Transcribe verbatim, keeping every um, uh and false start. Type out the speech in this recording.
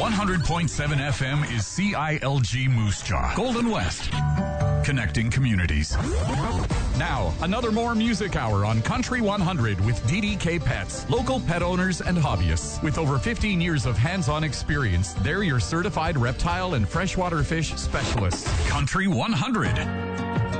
one hundred point seven F M is C I L G Moose Jaw, Golden West, connecting communities. Now, another more music hour on Country one hundred with D D K Pets, local pet owners and hobbyists. With over fifteen years of hands-on experience, they're your certified reptile and freshwater fish specialists. Country one hundred.